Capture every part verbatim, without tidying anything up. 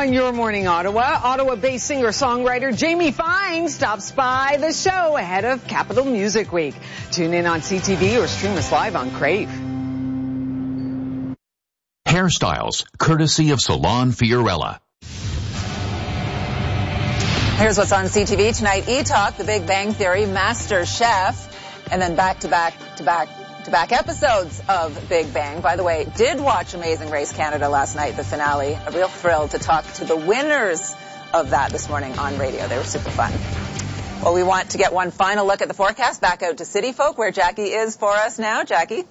on Your Morning Ottawa, Ottawa-based singer-songwriter Jamie Fine stops by the show ahead of Capital Music Week. Tune in on C T V or stream us live on Crave. Hairstyles, courtesy of Salon Fiorella. Here's what's on C T V tonight. E-Talk, The Big Bang Theory, Master Chef, and then back-to-back, to-back, to-back episodes of Big Bang. By the way, did watch Amazing Race Canada last night, the finale. A real thrill to talk to the winners of that this morning on radio. They were super fun. Well, we want to get one final look at the forecast. Back out to City Folk, where Jackie is for us now. Jackie?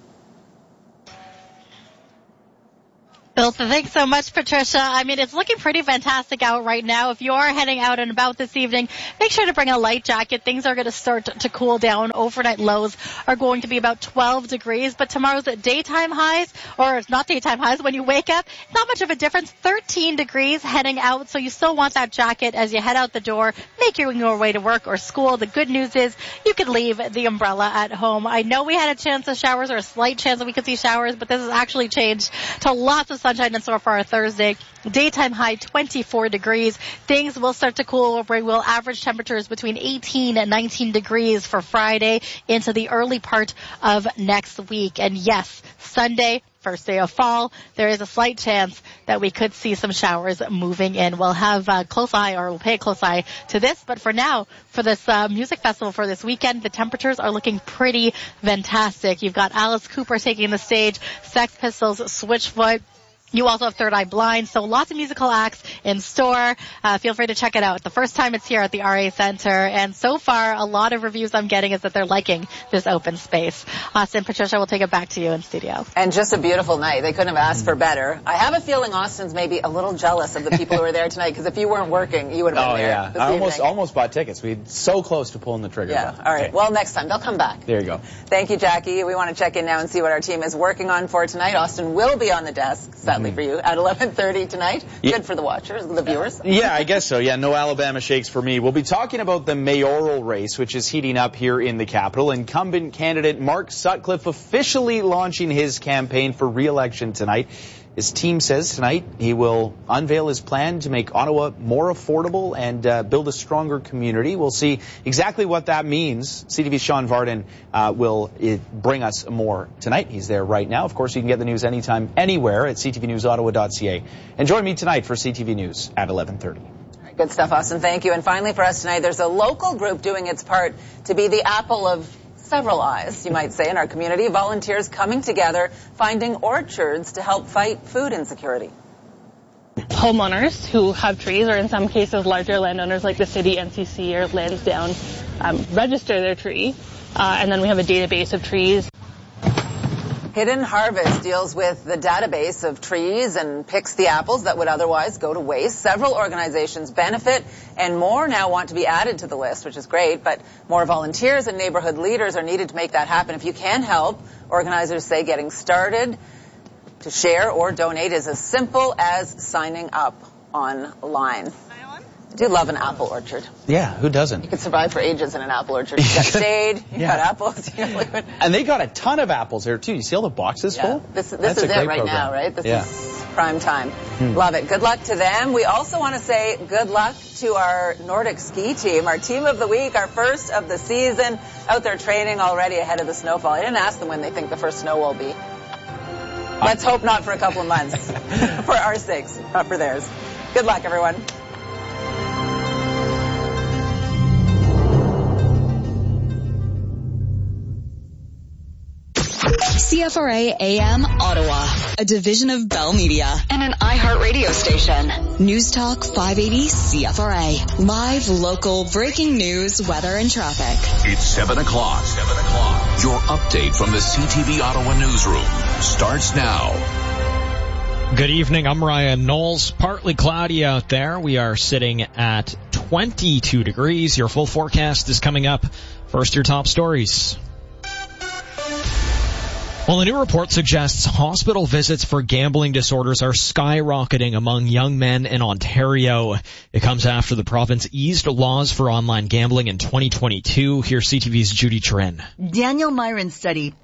Bill, so thanks so much, Patricia. I mean, it's looking pretty fantastic out right now. If you are heading out and about this evening, make sure to bring a light jacket. Things are going to start to cool down. Overnight lows are going to be about twelve degrees, but tomorrow's daytime highs, or not daytime highs, when you wake up, not much of a difference. thirteen degrees heading out, so you still want that jacket as you head out the door, making your way to work or school. The good news is you can leave the umbrella at home. I know we had a chance of showers, or a slight chance that we could see showers, but this has actually changed to lots of sunshine in store for our Thursday. Daytime high twenty-four degrees. Things will start to cool. We will average temperatures between eighteen and nineteen degrees for Friday into the early part of next week. And yes, Sunday, first day of fall, there is a slight chance that we could see some showers moving in. We'll have a close eye, or we'll pay a close eye to this. But for now, for this uh, music festival for this weekend, the temperatures are looking pretty fantastic. You've got Alice Cooper taking the stage, Sex Pistols, Switchfoot. You also have Third Eye Blind, so lots of musical acts in store. Uh, feel free to check it out. The first time it's here at the R A Center, and so far, a lot of reviews I'm getting is that they're liking this open space. Austin, Patricia, we'll take it back to you in studio. And just a beautiful night. They couldn't have asked for better. I have a feeling Austin's maybe a little jealous of the people who were there tonight, because if you weren't working, you would have been oh, there. Yeah. This I almost, evening. almost bought tickets. We so close to pulling the trigger. Yeah, all right. Okay. Well, next time. They'll come back. There you go. Thank you, Jackie. We want to check in now and see what our team is working on for tonight. Austin will be on the desk, sadly mm-hmm. for you, at eleven thirty tonight. Yeah. Good for the watchers, the viewers. Yeah, I guess so. Yeah, no Alabama shakes for me. We'll be talking about the mayoral race, which is heating up here in the capital. Incumbent candidate Mark Sutcliffe officially launching his campaign for re-election tonight. His team says tonight he will unveil his plan to make Ottawa more affordable and uh, build a stronger community. We'll see exactly what that means. C T V's Sean Varden uh, will uh, bring us more tonight. He's there right now. Of course, you can get the news anytime, anywhere at c t v news ottawa dot c a. And join me tonight for C T V News at eleven thirty. Good stuff, Austin. Thank you. And finally for us tonight, there's a local group doing its part to be the apple of several eyes, you might say, in our community. Volunteers coming together, finding orchards to help fight food insecurity. Homeowners who have trees, or in some cases larger landowners like the city, N C C, or Lansdowne, um, register their tree, uh, and then we have a database of trees. Hidden Harvest deals with the database of trees and picks the apples that would otherwise go to waste. Several organizations benefit, and more now want to be added to the list, which is great, but more volunteers and neighborhood leaders are needed to make that happen. If you can help, organizers say getting started to share or donate is as simple as signing up online. I do love an apple orchard. Yeah, who doesn't? You could survive for ages in an apple orchard. You've got shade, you've yeah. got apples. You know, and they got a ton of apples there, too. You see all the boxes yeah. full? This, this That's is a great it right program. now, right? This yeah. is prime time. Hmm. Love it. Good luck to them. We also want to say good luck to our Nordic ski team, our team of the week, our first of the season, out there training already ahead of the snowfall. I didn't ask them when they think the first snow will be. Let's hope not for a couple of months. For our sakes, not for theirs. Good luck, everyone. C F R A A M Ottawa, a division of Bell Media and an iHeartRadio station. News Talk five eighty C F R A. Live, local, breaking news, weather, and traffic. It's seven o'clock. seven o'clock. Your update from the C T V Ottawa newsroom starts now. Good evening. I'm Ryan Knowles. Partly cloudy out there. We are sitting at twenty-two degrees. Your full forecast is coming up. First, your top stories. Well, a new report suggests hospital visits for gambling disorders are skyrocketing among young men in Ontario. It comes after the province eased laws for online gambling in twenty twenty-two. Here's C T V's Judy Trin. Daniel Myron's study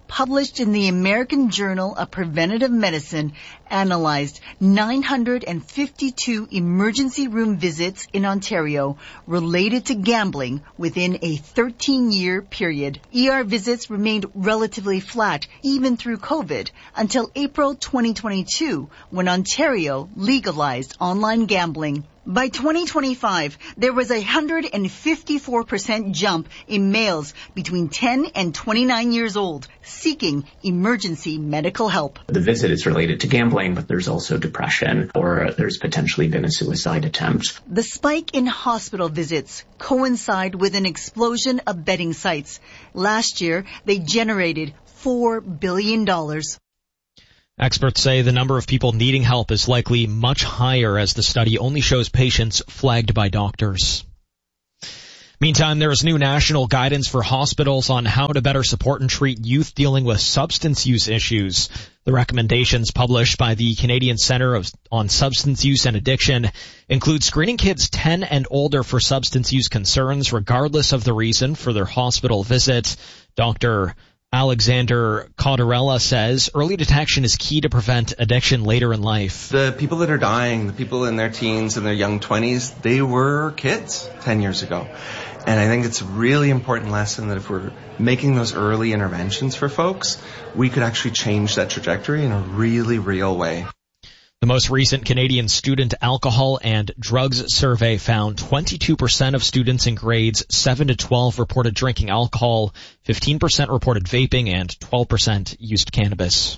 published in the American Journal of Preventative Medicine, analyzed nine hundred fifty-two emergency room visits in Ontario related to gambling within a thirteen-year period. E R visits remained relatively flat even through COVID until April twenty twenty-two, when Ontario legalized online gambling. By twenty twenty-five, there was a one hundred fifty-four percent jump in males between ten and twenty-nine years old seeking emergency medical help. The visit is related to gambling, but there's also depression, or there's potentially been a suicide attempt. The spike in hospital visits coincide with an explosion of betting sites. Last year, they generated four billion dollars. Experts say the number of people needing help is likely much higher as the study only shows patients flagged by doctors. Meantime, there is new national guidance for hospitals on how to better support and treat youth dealing with substance use issues. The recommendations published by the Canadian Centre of, on Substance Use and Addiction include screening kids ten and older for substance use concerns regardless of the reason for their hospital visit. Doctor Alexander Caudarella says early detection is key to prevent addiction later in life. The people that are dying, the people in their teens and their young twenties, they were kids ten years ago. And I think it's a really important lesson that if we're making those early interventions for folks, we could actually change that trajectory in a really real way. The most recent Canadian Student Alcohol and Drugs Survey found twenty-two percent of students in grades seven to twelve reported drinking alcohol, fifteen percent reported vaping, and twelve percent used cannabis.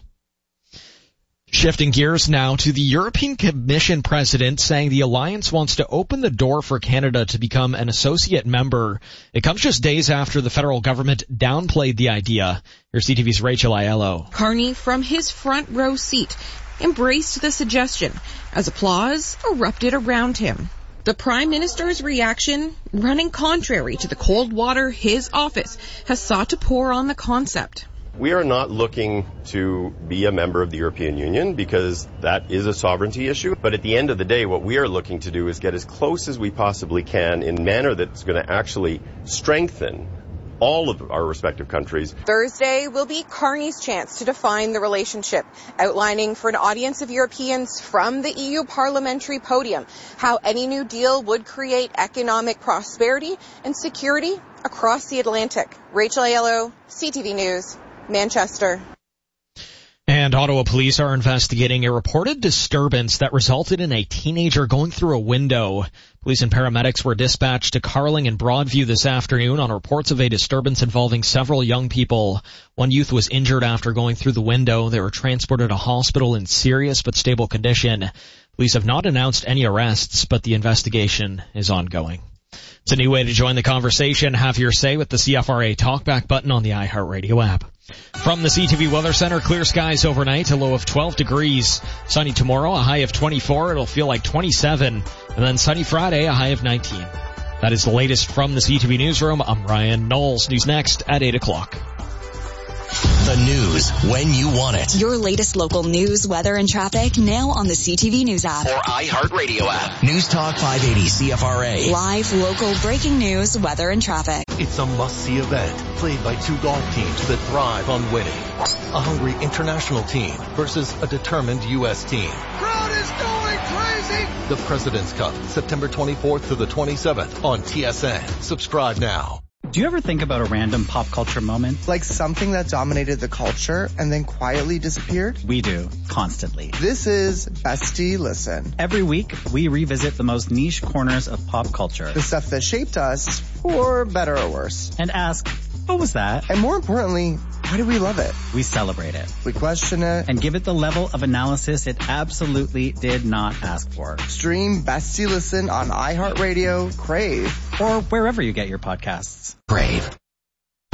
Shifting gears now to the European Commission president saying the alliance wants to open the door for Canada to become an associate member. It comes just days after the federal government downplayed the idea. Here's C T V's Rachel Aiello. Carney, from his front row seat, embraced the suggestion as applause erupted around him. The Prime Minister's reaction running contrary to the cold water his office has sought to pour on the concept. We are not looking to be a member of the European Union because that is a sovereignty issue. But at the end of the day, what we are looking to do is get as close as we possibly can in a manner that's going to actually strengthen all of our respective countries. Thursday will be Carney's chance to define the relationship, outlining for an audience of Europeans from the E U parliamentary podium how any new deal would create economic prosperity and security across the Atlantic. Rachel Aiello, C T V News, Manchester. And Ottawa police are investigating a reported disturbance that resulted in a teenager going through a window. Police and paramedics were dispatched to Carling and Broadview this afternoon on reports of a disturbance involving several young people. One youth was injured after going through the window. They were transported to hospital in serious but stable condition. Police have not announced any arrests, but the investigation is ongoing. It's a new way to join the conversation. Have your say with the C F R A talkback button on the iHeartRadio app. From the C T V Weather Center, clear skies overnight, a low of twelve degrees. Sunny tomorrow, a high of twenty-four. It'll feel like twenty-seven. And then sunny Friday, a high of nineteen. That is the latest from the C T V Newsroom. I'm Ryan Knowles. News next at eight o'clock. The news when you want it. Your latest local news, weather, and traffic now on the C T V News app. Or iHeartRadio app. News Talk five eighty C F R A. Live, local, breaking news, weather, and traffic. It's a must-see event played by two golf teams that thrive on winning. A hungry international team versus a determined U S team. Crowd is going crazy! The President's Cup, September twenty-fourth to the twenty-seventh on T S N. Subscribe now. Do you ever think about a random pop culture moment? Like something that dominated the culture and then quietly disappeared? We do, constantly. This is Bestie Listen. Every week, we revisit the most niche corners of pop culture. The stuff that shaped us, for better or worse. And ask, what was that? And more importantly, why do we love it? We celebrate it. We question it. And give it the level of analysis it absolutely did not ask for. Stream Bestie Listen on iHeartRadio, Crave, or wherever you get your podcasts. Crave.